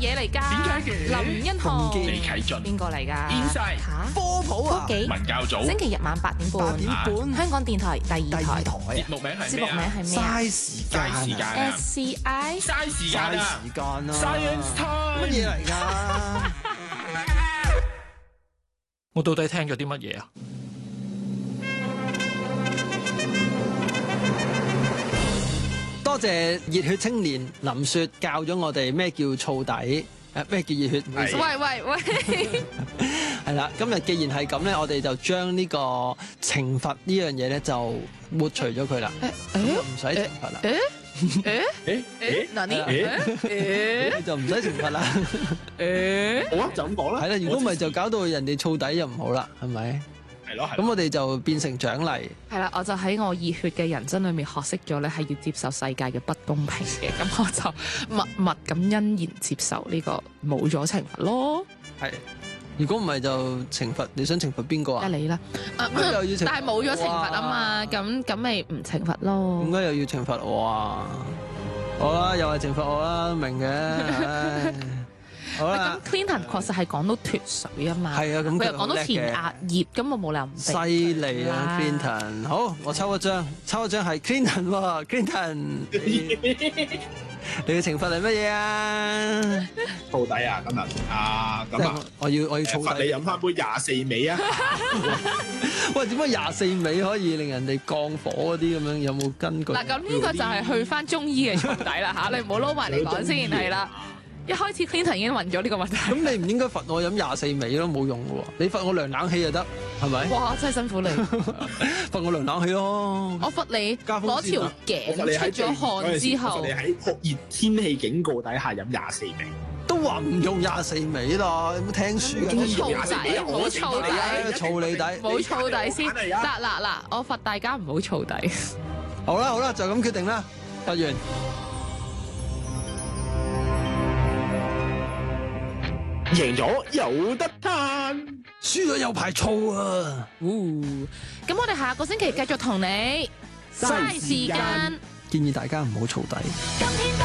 嘢嚟㗎？ 點解嘅？ 林欣彤、 李啟俊、 邊個嚟㗎？ Inside 嚇， 科普啊， 幾文教組星期日晚8點半， 8點半香港電台第二台。 節目名係節咩啊？ 目名係咩啊嘥時間嘥時間啊， 啊！ ？SCI 嘥時間嘥啊時間啊 Science time 乜嘢嚟㗎？ 我到底聽咗啲乜嘢啊？ 多謝熱血青年林雪教咗我哋咩叫燥底，咩叫熱血？唔好意思喂， 係啦，今日既然係咁咧，我哋就將呢個懲罰呢樣嘢咧就抹除咗佢啦，唔使懲罰啦， 嗱呢？ 就唔使懲罰啦。 好啊，就咁講啦。 係啦，如果唔係就搞到人哋燥底就唔好啦，係咪？ 係咯， 咁我哋就變成獎勵。 係啦，我就喺我熱血嘅人生裏面學識咗咧，係要接受世界嘅不公平嘅，咁我就默默咁欣然接受呢個冇咗懲罰咯。 係，如果唔係就懲罰，你想懲罰邊個啊？ 梗係你啦， 又要懲罰但係冇咗懲罰啊嘛，咁咪唔懲罰咯。 點解又要懲罰我啊？好啦，又係懲罰我啦，明嘅。唉好啦， 咁 Clinton 確實係講到脱水啊嘛， 係啊，咁佢又講到叻嘅填鴨葉，咁我冇理由唔俾犀利啊，Clinton！好，我抽一張係 Clinton 喎，Clinton，你嘅懲罰係乜嘢啊？ 燥底啊，今日啊，咁啊， 我要燥底。 罰你飲翻杯24味啊！ 喂，點解24味可以令人哋降火嗰啲咁樣？有冇根據？ 嗱，咁呢個就係去翻中醫嘅燥底啦嚇，你唔好撈埋嚟講先，係啦。一開始 Clinton 已經問咗呢個問題。 咁你唔應該罰我飲24味咯，冇用嘅喎。你罰我涼冷氣就得，係咪？ 哇！真係辛苦你， 罰我涼冷氣咯。 我罰你加風扇啊攞條頸出咗汗之後你，喺酷熱天氣警告底下飲24味， 都話唔用24味啦，有冇聽書㗎？ 冇燥底，冇燥底， 燥你底。 冇燥底先。嗱，我罰大家唔好燥底。 好啦，就咁決定啦，罰完。 贏咗有得嘆， 輸咗有排燥啊！ 咁我哋下個星期繼續同你嘥時間。 建議大家唔好燥底。 今天